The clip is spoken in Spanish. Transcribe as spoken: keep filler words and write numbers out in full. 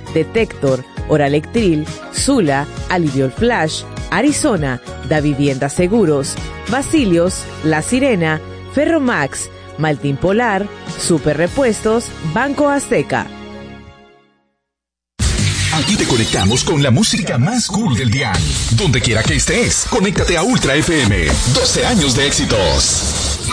Detector, Oralectril, Sula, Aliviol Flash, Arizona, Da Vivienda Seguros, Basilios, La Sirena, Ferromax, Maltín Polar, Super Repuestos, Banco Azteca. Aquí te conectamos con la música más cool del día. Donde quiera que estés, conéctate a Ultra F M. doce años de éxitos.